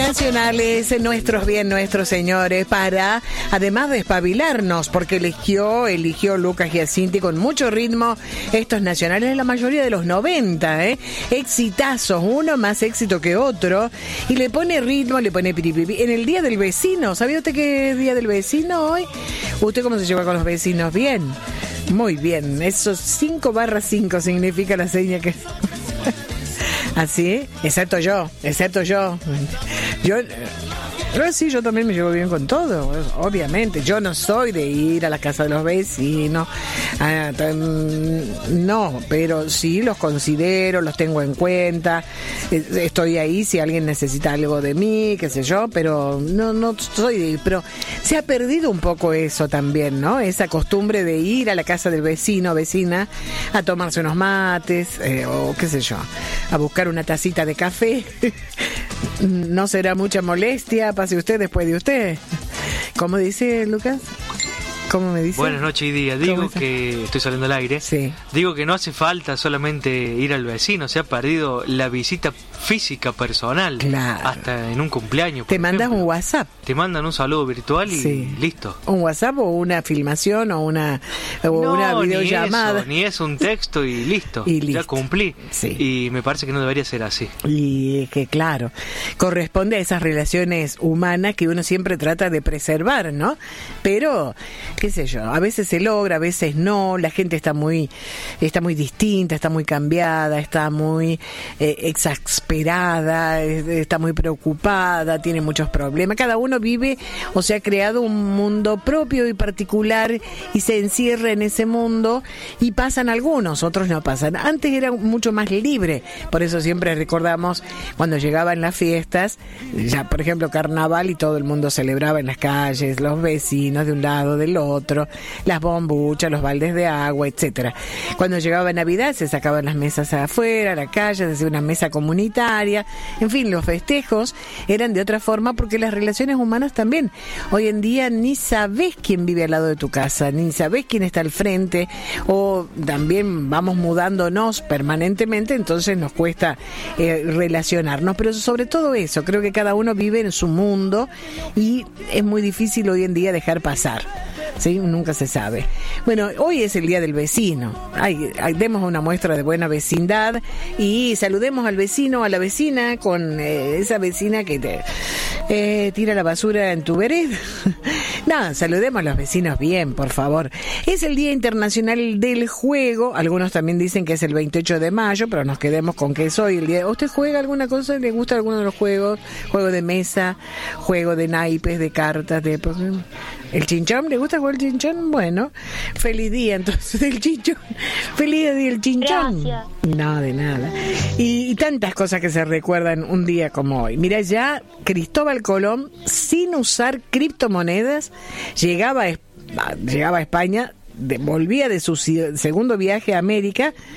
nacionales, nuestros bien, nuestros señores, para, además de espabilarnos, porque eligió Lucas Giacinti con mucho ritmo estos nacionales, la mayoría de los 90, exitazos, uno más éxito que otro, y le pone ritmo, le pone piripipi. En el Día del Vecino, ¿sabía usted qué es Día del Vecino hoy? ¿Usted cómo se lleva con los vecinos? Bien, muy bien, eso 5/5 significa la seña que... Así, excepto yo. Pero sí, yo también me llevo bien con todo, obviamente. Yo no soy de ir a la casa de los vecinos, no, pero sí los considero, los tengo en cuenta, estoy ahí si alguien necesita algo de mí, qué sé yo, pero no soy de ir. Pero se ha perdido un poco eso también, ¿no? Esa costumbre de ir a la casa del vecino o vecina a tomarse unos mates, o qué sé yo, a buscar una tacita de café. No será mucha molestia, pase usted después de usted. ¿Cómo dice Lucas? ¿Cómo me dice? Buenas noches y día. Digo que estoy saliendo al aire. Sí. Digo que no hace falta solamente ir al vecino, se ha perdido la visita física personal. Claro. Hasta en un cumpleaños. Te mandas un WhatsApp. Te mandan un saludo virtual y sí. Listo. Un WhatsApp o una filmación o una videollamada. Ni eso, un texto y listo. Y listo. Ya cumplí. Sí. Y me parece que no debería ser así. Y es que claro, corresponde a esas relaciones humanas que uno siempre trata de preservar, ¿no? Pero qué sé yo, a veces se logra, a veces no, la gente está muy distinta, está muy cambiada, está muy exasperada, está muy preocupada, tiene muchos problemas, cada uno vive o se ha creado un mundo propio y particular y se encierra en ese mundo y pasan algunos, otros no pasan. Antes era mucho más libre, por eso siempre recordamos cuando llegaban las fiestas, ya por ejemplo carnaval y todo el mundo celebraba en las calles, los vecinos de un lado, del otro, las bombuchas, los baldes de agua, etcétera. Cuando llegaba Navidad se sacaban las mesas afuera, a la calle, se hacía una mesa comunitaria, en fin, los festejos eran de otra forma porque las relaciones humanas también. Hoy en día ni sabés quién vive al lado de tu casa, ni sabés quién está al frente, o también vamos mudándonos permanentemente, entonces nos cuesta relacionarnos, pero sobre todo eso, creo que cada uno vive en su mundo y es muy difícil hoy en día dejar pasar. ¿Sí? Nunca se sabe. Bueno, hoy es el Día del Vecino. Demos una muestra de buena vecindad y saludemos al vecino, a la vecina, con esa vecina que te tira la basura en tu vereda. No, saludemos a los vecinos bien, por favor. Es el Día Internacional del Juego. Algunos también dicen que es el 28 de mayo, pero nos quedemos con que es hoy el día. ¿Usted juega alguna cosa? ¿Le gusta alguno de los juegos? ¿Juego de mesa? ¿Juego de naipes, de cartas? ¿El chinchón? ¿Le gusta jugar el chinchón? Bueno, feliz día entonces del chinchón. Feliz día del chinchón. Gracias. No, de nada. Y tantas cosas que se recuerdan un día como hoy. Mira, ya Cristóbal Colón, sin usar criptomonedas, llegaba a España, volvía de su segundo viaje a América